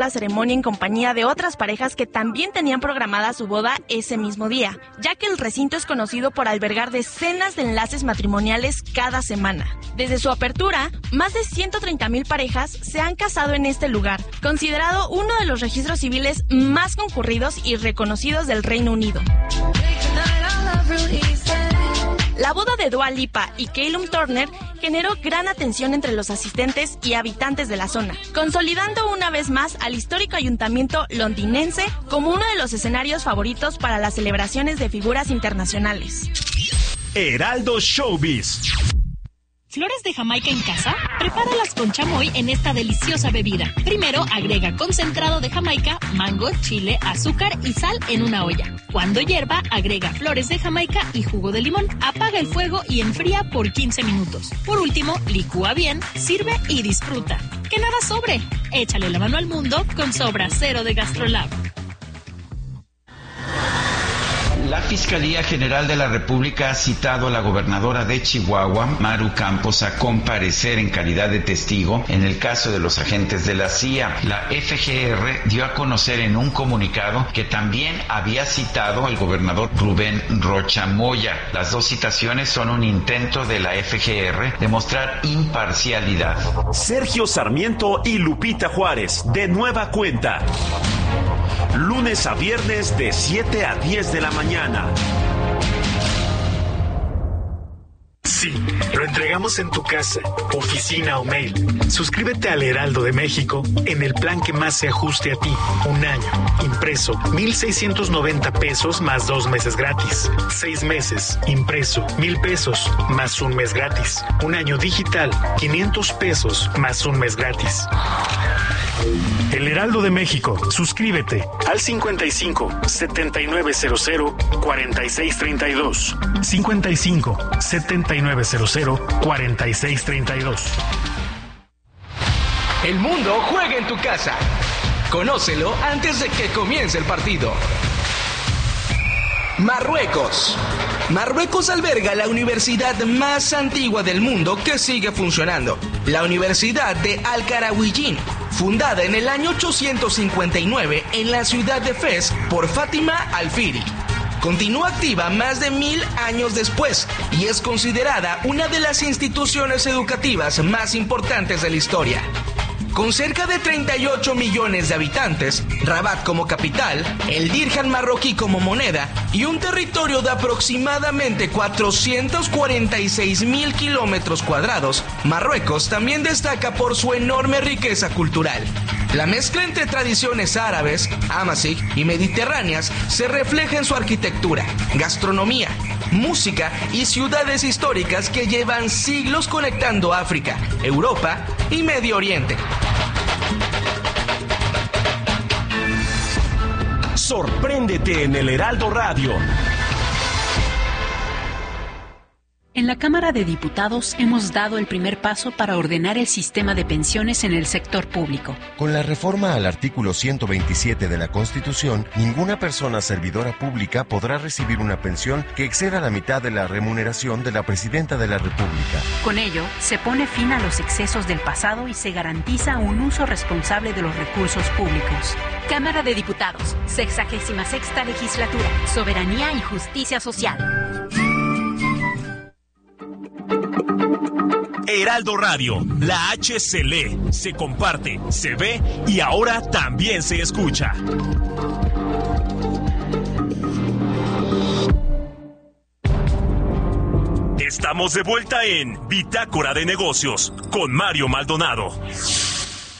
la ceremonia en compañía de otras parejas que también tenían programada su boda ese mismo día, ya que el recinto es conocido por albergar decenas de enlaces matrimoniales cada semana. Desde su apertura, más de 130,000 parejas se han casado en este lugar, considerado uno de los registros civiles más concurridos y reconocidos del Reino Unido. La boda de Dua Lipa y Callum Turner generó gran atención entre los asistentes y habitantes de la zona, consolidando una vez más al histórico ayuntamiento londinense como uno de los escenarios favoritos para las celebraciones de figuras internacionales. Heraldo Showbiz. ¿Flores de Jamaica en casa? Prepáralas con chamoy en esta deliciosa bebida. Primero, agrega concentrado de Jamaica, mango, chile, azúcar y sal en una olla. Cuando hierva, agrega flores de Jamaica y jugo de limón. Apaga el fuego y enfría por 15 minutos. Por último, licúa bien, sirve y disfruta. ¡Que nada sobre! Échale la mano al mundo con Sobra Cero de GastroLab. La Fiscalía General de la República ha citado a la gobernadora de Chihuahua, Maru Campos, a comparecer en calidad de testigo en el caso de los agentes de la CIA. La FGR dio a conocer en un comunicado que también había citado al gobernador Rubén Rocha Moya. Las dos citaciones son un intento de la FGR de mostrar imparcialidad. Sergio Sarmiento y Lupita Juárez, de nueva cuenta. Lunes a viernes de 7 a 10 de la mañana. Sí, lo entregamos en tu casa, oficina o mail. Suscríbete al Heraldo de México en el plan que más se ajuste a ti. Un año, impreso, 1,690 pesos más 2 meses gratis. 6 meses, impreso, 1,000 pesos más 1 mes gratis. Un año digital, 500 pesos más 1 mes gratis. El Heraldo de México. Suscríbete al 55 7900 4632. 55 7900 4632. El mundo juega en tu casa. Conócelo antes de que comience el partido. Marruecos. Marruecos alberga la universidad más antigua del mundo que sigue funcionando, la Universidad de Al-Qarawiyyin, fundada en el año 859 en la ciudad de Fez por Fátima Al-Firi. Continúa activa más de 1000 años después y es considerada una de las instituciones educativas más importantes de la historia. Con cerca de 38 millones de habitantes, Rabat como capital, el dirham marroquí como moneda y un territorio de aproximadamente 446,000 kilómetros cuadrados, Marruecos también destaca por su enorme riqueza cultural. La mezcla entre tradiciones árabes, amazigh y mediterráneas se refleja en su arquitectura, gastronomía, música y ciudades históricas que llevan siglos conectando África, Europa y Medio Oriente. Sorpréndete en el Heraldo Radio. En la Cámara de Diputados hemos dado el primer paso para ordenar el sistema de pensiones en el sector público. Con la reforma al artículo 127 de la Constitución, ninguna persona servidora pública podrá recibir una pensión que exceda la mitad de la remuneración de la Presidenta de la República. Con ello, se pone fin a los excesos del pasado y se garantiza un uso responsable de los recursos públicos. Cámara de Diputados, 66ª Legislatura, Soberanía y Justicia Social. Heraldo Radio, la H se lee, se comparte, se ve y ahora también se escucha. Estamos de vuelta en Bitácora de Negocios con Mario Maldonado.